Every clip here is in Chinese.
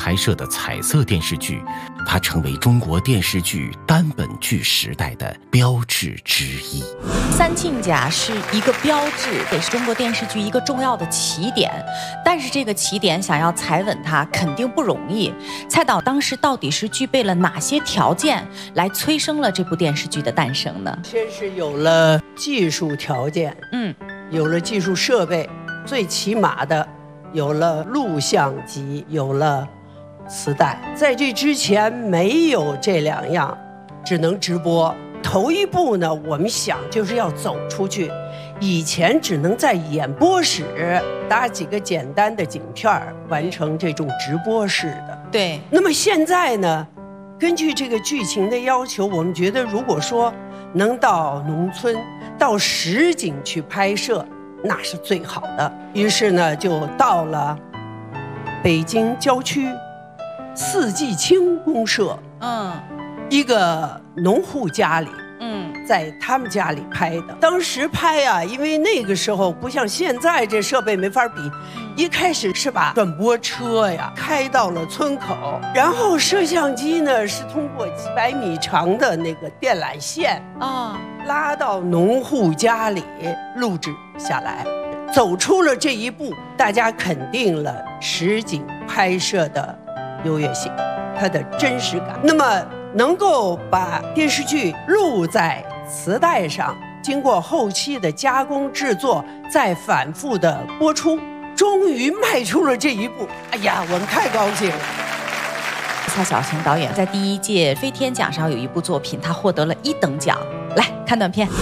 拍摄的彩色电视剧，它成为中国电视剧单本剧时代的标志之一。 三亲家是一个标志，也是中国电视剧一个重要的起点。但是这个起点想要踩稳它，肯定不容易。蔡导当时到底是具备了哪些条件，来催生了这部电视剧的诞生呢？ 先是有了技术条件，有了技术设备，最起码的有了录像机，有了磁带。在这之前没有这两样，只能直播。头一步呢，我们想就是要走出去，以前只能在演播室打几个简单的景片完成这种直播式的。 对。 那么现在呢，根据这个剧情的要求，我们觉得如果说能到农村到实景去拍摄，那是最好的。于是呢，就到了北京郊区四季青公社，一个农户家里，在他们家里拍的。当时拍啊，因为那个时候不像现在这设备没法比，一开始是把转播车呀开到了村口，然后摄像机呢是通过几百米长的那个电缆线拉到农户家里录制下来。走出了这一步，大家肯定了实景拍摄的优越性，它的真实感。那么能够把电视剧录在磁带上，经过后期的加工制作，再反复的播出，终于迈出了这一步。哎呀，我们太高兴了。 蔡晓晴导演在第一届飞天奖上有一部作品，他获得了1等奖。来看短片。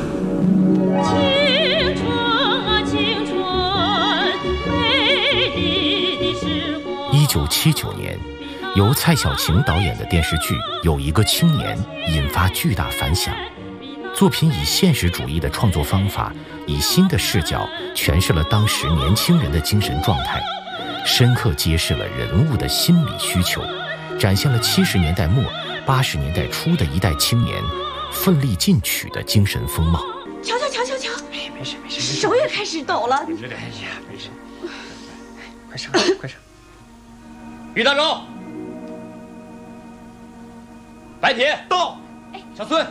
青春啊青春，美丽的时光。 1979年，由蔡晓晴导演的电视剧《有一个青年》引发巨大反响。作品以现实主义的创作方法，以新的视角诠释了当时年轻人的精神状态，深刻揭示了人物的心理需求，展现了70年代末80年代初的一代青年奋力进取的精神风貌。 瞧， 哎，没事， 手也开始抖了。 哎呀，没事，快上，快上。于大周，白铁到，小孙，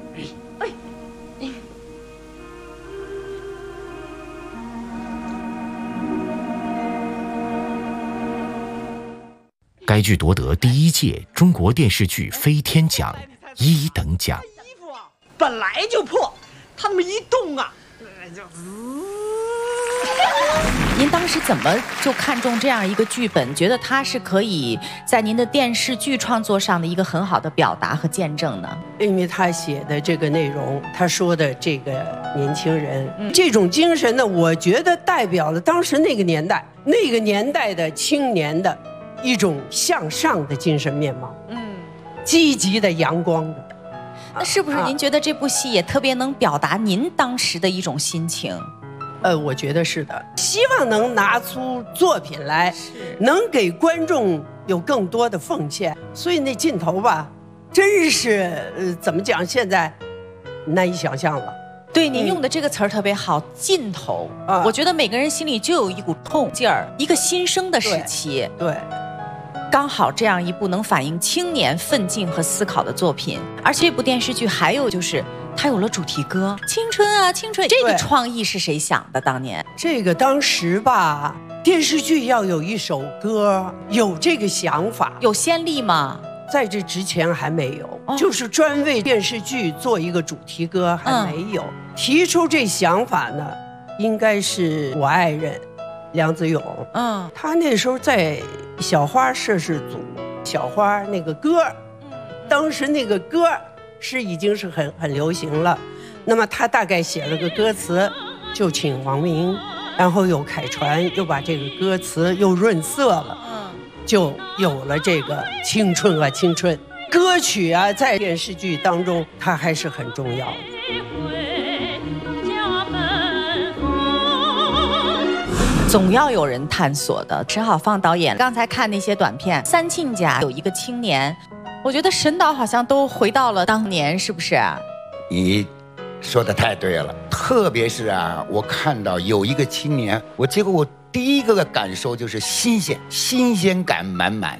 该剧夺得第1届中国电视剧飞天奖1等奖。 衣服啊，本来就破，他那么一动啊，就您当时怎么就看中这样一个剧本，觉得它是可以在您的电视剧创作上的一个很好的表达和见证呢？ 因为他写的这个内容，他说的这个年轻人，这种精神呢，我觉得代表了当时那个年代的青年的一种向上的精神面貌，积极的、阳光的。 那是不是您觉得这部戏也特别能表达您当时的一种心情？ 我觉得是的，希望能拿出作品来，能给观众有更多的奉献。所以那镜头吧，真是怎么讲，现在难以想象了。 对，您用的这个词儿特别好，劲头。我觉得每个人心里就有一股痛劲儿，一个新生的时期。 对， 刚好这样一部能反映青年奋进和思考的作品。而且这部电视剧还有就是它有了主题歌《青春啊青春》，这个创意是谁想的？当年这个当时吧，电视剧要有一首歌，有这个想法， 有先例吗？ 在这之前还没有，就是专为电视剧做一个主题歌还没有。提出这想法呢，应该是我爱人梁子勇。他那时候在小花摄制组，小花那个歌，当时那个歌是已经是很流行了。那么他大概写了个歌词，就请王明，然后又凯传，又把这个歌词又润色了。就有了这个青春啊青春。歌曲啊在电视剧当中它还是很重要的。 总要有人探索的。沈好放导演刚才看那些短片，三亲家有一个青年，我觉得沈导好像都回到了当年，是不是？ 你说的太对了，特别是啊，我看到有一个青年，结果我第一个感受就是新鲜感满满。